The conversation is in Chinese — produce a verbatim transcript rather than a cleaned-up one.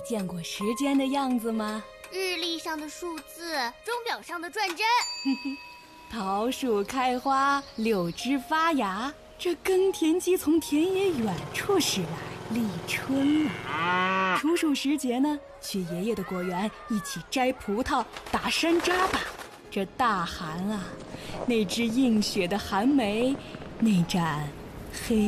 见过时间的样子吗？ 日历上的数字，钟表上的转针。 桃树开花，柳枝发芽，这耕田机从田野远处驶来，立春了。处暑时节呢，去爷爷的果园一起摘葡萄、打山楂吧。这大寒啊，那只映雪的寒梅，那盏黑